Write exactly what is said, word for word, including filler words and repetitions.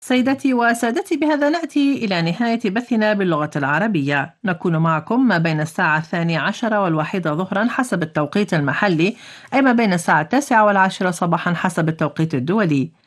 سيدتي وسادتي، بهذا نأتي إلى نهاية بثنا باللغة العربية. نكون معكم ما بين الساعة الثانية عشرة والواحدة ظهرا حسب التوقيت المحلي، أي ما بين الساعة التاسعة والعاشرة صباحا حسب التوقيت الدولي.